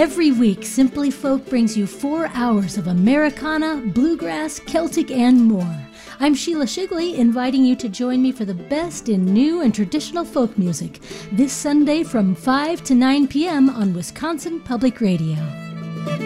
Every week, Simply Folk brings you 4 hours of Americana, bluegrass, Celtic, and more. I'm Sheila Shigley, inviting you to join me for the best in new and traditional folk music this Sunday from 5 to 9 p.m. on Wisconsin Public Radio.